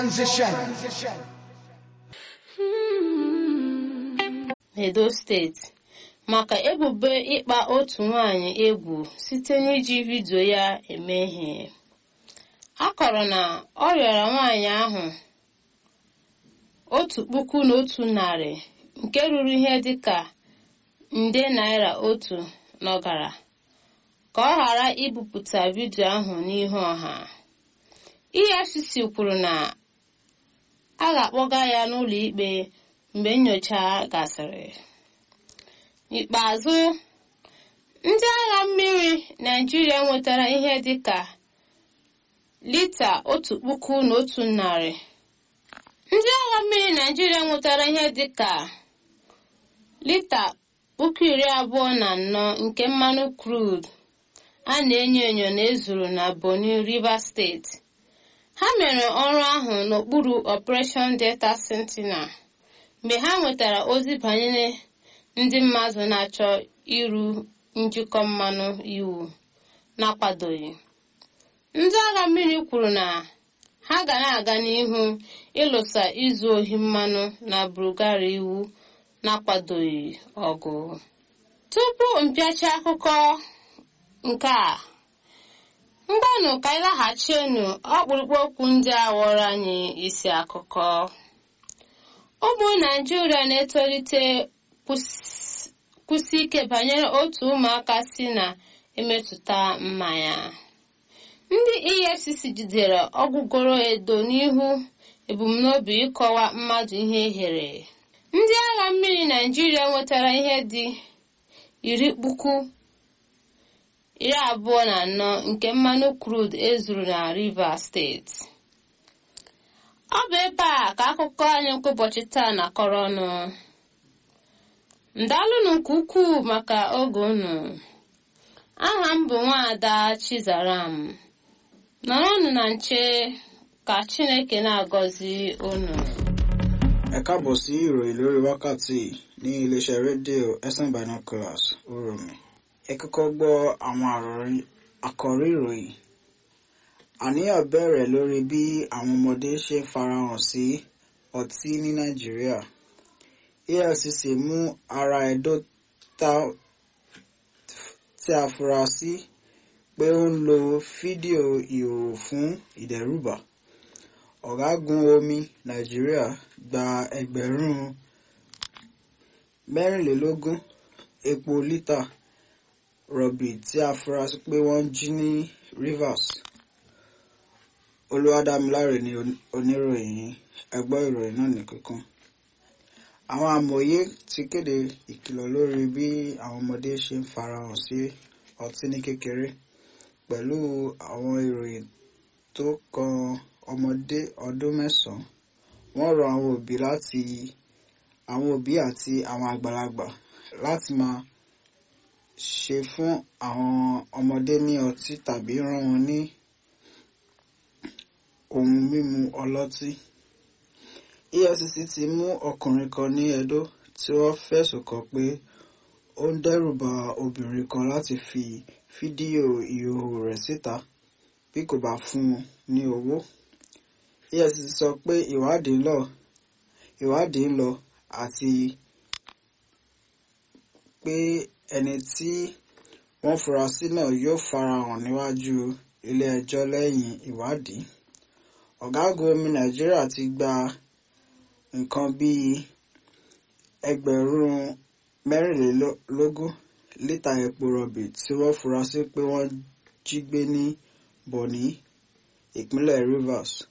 Edo steeti maka ebubo ịkpa otu nwanyị egwu site n'iji vidio ya eme ihe. A kọrọ na ọ rịọrọ nwanyị ahụ 1,100 nke ruru ihe dịka nde naira 1 n'ọgara ka ọ ghara ibupụta vidio ahụ n'ihu ọha. EFCC kwuru na a ga-akpọga ya n'ụlọ ikpe mgbe nnyocha gasịrị. N'ikpeazụ, ndị agha mmiri Naịjirịa nwetara ihe dịka lita 1,100. Ndị agha mmiri Naịjirịa nwetara ihe dịka lita 24,000 nke mmanụ crude a na-enyo enyo na ezuru na Bonny Rivers steeti. Ha mere ọrụ ahụ n'okpuru Operation Delta Sentinel mgbe ha nwetara ozi banyere ndị mmadụ na-achọ iru njikọ mmanụ iwu na-akwadoghị. Ndị agha mmiri kwuru na ha ga na-aga n'ihu ịlụsa izu ohi mmanụ na Bulgaria iwu na-akwadoghị ọgụ. Tupu mpịacha akụkọ nke a, mgbanụ ka anyị laghachienu ọkpụrụkpụ okwu ndị a ghọrọ anyị isi akụkọ. Ụmụ Naịjirịa na-etolite kwụsị ike banyere otu ụmụaka si na-emetụta mmanya. Ndị EFCC jidere ọgwụgoro Edo n'ihu ebumnobi ịkọwa mmadụ ihe ehere. Ndị agha mmiri Naịjirịa nwetara ihe dị 24,000 nke mmanụ crude ezuru na Rivers steeti. Ọ bụ ebe a ka akụkọ anyị nke ụbọchị taa na-akọrọ ọnụ. Ndalụnụ nke ukwuu maka oge unu. Aha m bụ Nwaada Chizaram. Nọrọnụ na nche ka Chineke na-agọzi unu. Ẹ káàbọ̀ sí ìròyìn lórí wákàtí ní iléeṣẹ́ rédíò FM Binoculars Uromi. Ẹ kọ́kọ́ gbọ́ àwọn àkọ́rí ìròyìn. Àníyàn bẹ̀rẹ̀ lórí bí àwọn ọmọdé ṣe ń farahàn sí ọtí ní Nàìjíríà. EFCC mú ará Edo tí a fura sí pé ó ń lo fídíò ìhòòhò fún ìdẹ́rùbà. Ọ̀gágun omi Nàìjíríà gba 24,000 epo lítà rọ̀bì tí a fura sí pé wọ́n jí ní Rivers. Olúwadámiláre ni oníròyìn. Ẹ gbọ́ ìròyìn náà ní kíkún. Àwọn amòye ti kéde ìkìlọ̀ lórí bí àwọn ọmọdé ṣe ń farahàn sí ọtí ní kékeré pẹ̀lú àwọn ìròyìn tó kan ọmọdé ọdún 9. Wọ́n rọ àwọn òbí àti àwọn àgbàlagbà láti máa ṣe fún àwọn ọmọdé ní ọtí tàbí rán wọn ní ohun mímu ọlọ́tí. EFCC ti mú ọkùnrin kan ní Edo tí wọ́n fẹ̀sùn kàn pé ó ń dẹ́rùba obìnrin kan láti fi fídíò ìhòòhò rẹ̀ síta bí kò bá fún un ní owó. EFCC sọ pé ìwádìí ń lọ àti pé ẹni tí wọ́n fura sí náà yóò farahàn níwájú ilé ẹjọ́ lẹ́yìn ìwádìí. Ọ̀gágun omi Nàìjíríà ti gba nǹkan bíi 24,000 lítà epo rọ̀bì tí wọ́n fura sí pé wọ́n jí gbé ní Bonny, ìpínlẹ̀ Rivers.